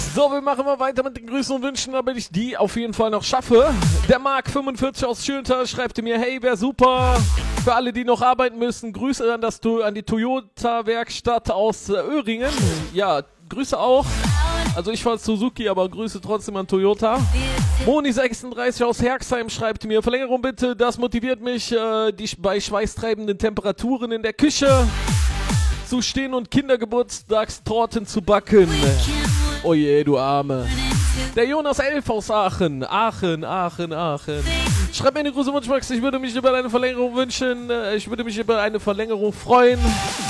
So, wir machen mal weiter mit den Grüßen und Wünschen, damit ich die auf jeden Fall noch schaffe. Der Mark45 aus Schöntal schreibt mir, hey, wär super. Für alle, die noch arbeiten müssen, Grüße an die Toyota-Werkstatt aus Öhringen. Ja, Grüße auch. Also ich fahre Suzuki, aber Grüße trotzdem an Toyota. Moni36 aus Herxheim schreibt mir, Verlängerung bitte, das motiviert mich, bei schweißtreibenden Temperaturen in der Küche zu stehen und Kindergeburtstagstorten zu backen. Oh je, du Arme. Der Jonas 11 aus Aachen. Aachen. Schreib mir eine große Wunschbox, ich würde mich über eine Verlängerung wünschen. Ich würde mich über eine Verlängerung freuen.